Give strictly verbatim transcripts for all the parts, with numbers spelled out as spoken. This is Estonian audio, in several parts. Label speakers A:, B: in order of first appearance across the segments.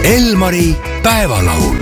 A: Elmari päevalaul.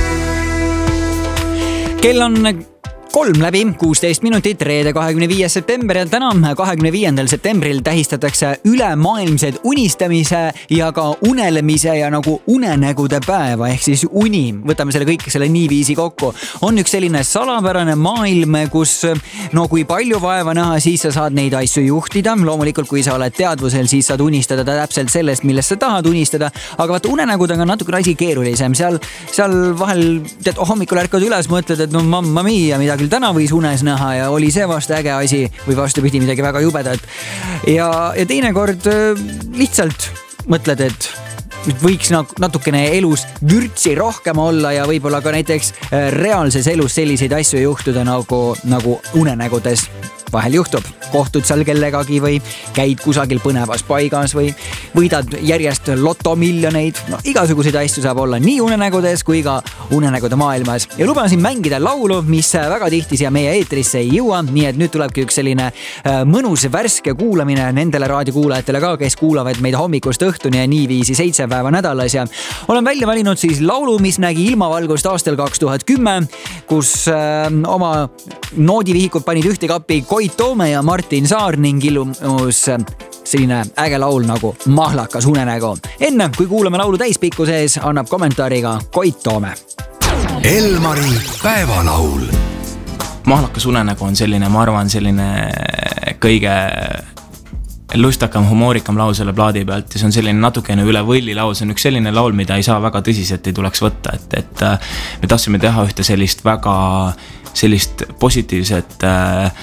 B: Kell on kolm läbi kuusteist minutit, reede kahekümne viies september ja täna kahekümne viiendal septembril tähistatakse ülemaailmsed unistamise ja ka unelemise ja nagu unenägude päeva ehk siis uni. Võtame selle kõik selle niiviisi kokku. On üks selline salapärane maailm, kus no kui palju vaeva näha, siis sa saad neid asju juhtida. Loomulikult, kui sa oled teadvusel, siis saad unistada täpselt sellest, millest sa tahad unistada. Aga vaata, unenägudega on natuke asi keerulisem. Seal, seal vahel tead, hommikul ärkad üles, mõtled, et no mamma mia, mida küll täna võis unes näha ja oli see vast äge asi või vastupidi midagi väga jubedat. Ja, ja teinekord lihtsalt mõtled, et võiks natukene elus vürtsi rohkem olla ja võib-olla ka näiteks reaalses elus selliseid asju juhtuda nagu, nagu unenägudes vahel juhtub. Kohtud seal kellegagi või käid kusagil põnevas paigas või võidad järjest lotomiljoneid. No, igasuguseid asju saab olla nii unenägudes kui ka unenägude maailmas. Ja lubasin mängida laulu, mis väga tihti siia meie eetrisse ei jõua. Nii et nüüd tulebki üks selline mõnus värske kuulamine nendele raadiokuulajatele ka, kes kuulavad meid hommikust õhtuni ja niiviisi seitse päeva nädalas. Ja olen välja valinud siis laulu, mis nägi ilmavalgust aastal kaks tuhat kümme, kus äh, oma noodivihikud panid ühte kappi Koit Toome ja Martin Saar ning ilmus selline äge laul nagu Mahlakas unenägu. Enne, kui kuulame laulu täispikku sees, annab kommentaariga Koit Toome.
A: Elmari päevalaul.
C: Mahlakas unenägu on selline, ma arvan, selline kõige lustakam, humoorikam laul selle plaadi pealt ja see on selline natukene üle võlli laul. See on üks selline laul, mida ei saa väga tõsiselt ei tuleks võtta, et, et me tahtsime teha ühte sellist väga sellist positiivset äh,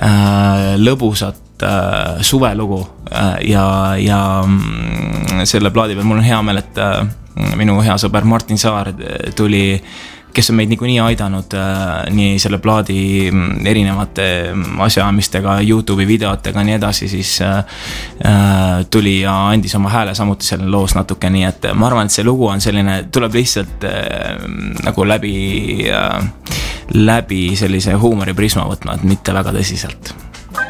C: lõbusat äh, suvelugu äh, ja, ja selle plaadi peal mul on hea meel, et äh, minu hea sõber Martin Saar tuli, kes on meid niikuinii aidanud äh, nii selle plaadi erinevate asjaamistega, YouTube'i videotega nii edasi, siis äh, tuli ja andis oma hääle samuti selle loos natuke, nii et ma arvan, et see lugu on selline, tuleb lihtsalt äh, nagu läbi, äh, läbi sellise huumori prisma võtma, et mitte väga tõsiselt.